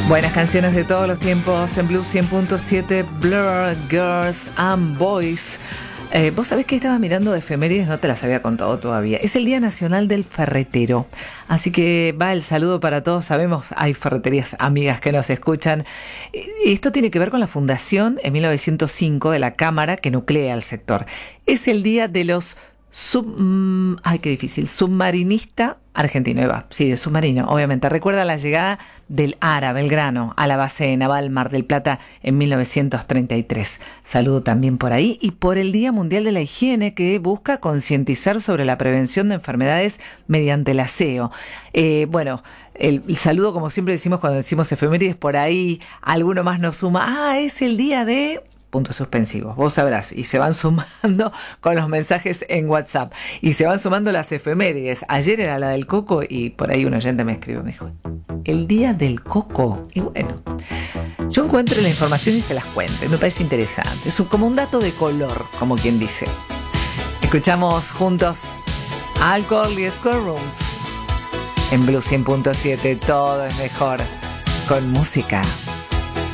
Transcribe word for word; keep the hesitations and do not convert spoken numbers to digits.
Buenas canciones de todos los tiempos en Blues cien punto siete, Blur, Girls and Boys. Eh, Vos sabés que estaba mirando efemérides, no te las había contado todavía. Es el Día Nacional del Ferretero, así que va el saludo para todos. Sabemos, hay ferreterías amigas que nos escuchan. Esto tiene que ver con la fundación en mil novecientos cinco de la Cámara que nuclea el sector. Es el Día de los sub... Mm, ay, qué difícil. Submarinista argentino, Eva. Sí, de submarino, obviamente. Recuerda la llegada del Ara Belgrano a la base naval Mar del Plata en mil novecientos treinta y tres. Saludo también por ahí. Y por el Día Mundial de la Higiene, que busca concientizar sobre la prevención de enfermedades mediante el aseo. Eh, bueno, el, el saludo, como siempre decimos cuando decimos efemérides, por ahí alguno más nos suma. Ah, es el día de... puntos suspensivos, vos sabrás, y se van sumando con los mensajes en WhatsApp, y se van sumando las efemérides. Ayer era la del coco, y por ahí un oyente me escribió, me dijo, el día del coco, y bueno, yo encuentro la información y se las cuento, me parece interesante, es un, como un dato de color, como quien dice. Escuchamos juntos Alcohol y Square Rooms en Blues cien punto siete, todo es mejor con música.